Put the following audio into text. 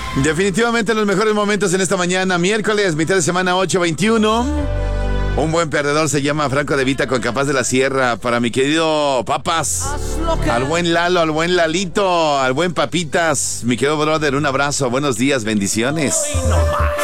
Definitivamente los mejores momentos en esta mañana, miércoles, mitad de semana 8:21. Un buen perdedor se llama Franco de Vita con Capaz de la Sierra. Para mi querido Papas, al buen Lalo, al buen Lalito, al buen Papitas, mi querido brother, un abrazo, buenos días, bendiciones.